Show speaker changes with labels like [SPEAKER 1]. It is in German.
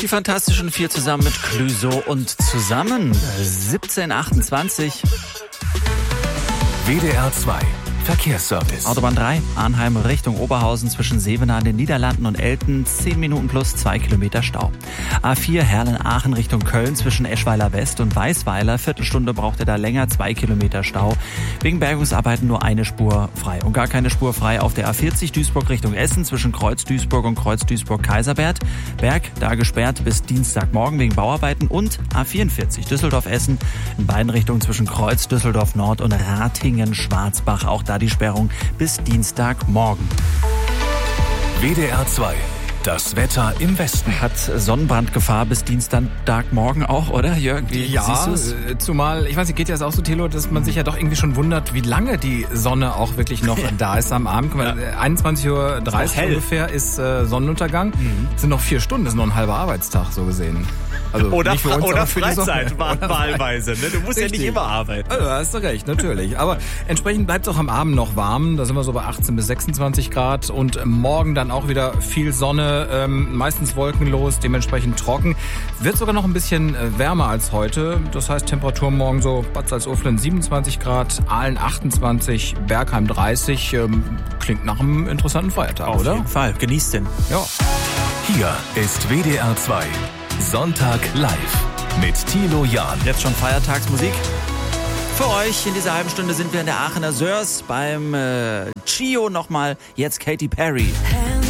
[SPEAKER 1] Die Fantastischen Vier zusammen mit Clüso und zusammen 17:28.
[SPEAKER 2] WDR 2 Verkehrsservice.
[SPEAKER 1] Autobahn 3, Arnheim Richtung Oberhausen zwischen Sevenaar in den Niederlanden und Elten, 10 Minuten plus 2 Kilometer Stau. A4 Herlen-Aachen Richtung Köln zwischen Eschweiler West und Weißweiler, Viertelstunde braucht ihr da länger, 2 Kilometer Stau. Wegen Bergungsarbeiten nur eine Spur frei und gar keine Spur frei auf der A40 Duisburg Richtung Essen zwischen Kreuz Duisburg und Kreuz Duisburg-Kaisersberg. Da gesperrt bis Dienstagmorgen wegen Bauarbeiten und A44 Düsseldorf-Essen in beiden Richtungen zwischen Kreuz Düsseldorf-Nord und Ratingen-Schwarzbach. Auch da die Sperrung bis Dienstagmorgen.
[SPEAKER 2] WDR 2. Das Wetter im Westen.
[SPEAKER 1] Hat Sonnenbrandgefahr bis Dienstagmorgen auch, oder Jörg?
[SPEAKER 3] Ja, zumal, ich weiß nicht, geht ja auch so, Thilo, dass man sich ja doch irgendwie schon wundert, wie lange die Sonne auch wirklich noch da ist am Abend. 21:30 Uhr ungefähr ist Sonnenuntergang. Das sind noch 4 Stunden, das ist noch ein halber Arbeitstag, so gesehen. Also
[SPEAKER 1] oder
[SPEAKER 3] nicht für uns,
[SPEAKER 1] oder
[SPEAKER 3] für die
[SPEAKER 1] Freizeit, wahlweise. Ne? Du musst
[SPEAKER 3] Richtig.
[SPEAKER 1] ja nicht immer arbeiten.
[SPEAKER 3] Also, da hast du recht, natürlich. Aber entsprechend bleibt es auch am Abend noch warm. Da sind wir so bei 18 bis 26 Grad. Und morgen dann auch wieder viel Sonne, meistens wolkenlos, dementsprechend trocken. Wird sogar noch ein bisschen wärmer als heute. Das heißt, Temperatur morgen so Bad Salzuflen 27 Grad, Aalen 28, Bergheim 30. Klingt nach einem interessanten Feiertag, oder?
[SPEAKER 1] Auf jeden Fall. Genießt den.
[SPEAKER 3] Ja.
[SPEAKER 2] Hier ist WDR 2. Sonntag live mit Thilo Jahn.
[SPEAKER 1] Jetzt schon Feiertagsmusik. Für euch in dieser halben Stunde sind wir in der Aachener Sörs beim Chio nochmal. Jetzt Katy Perry.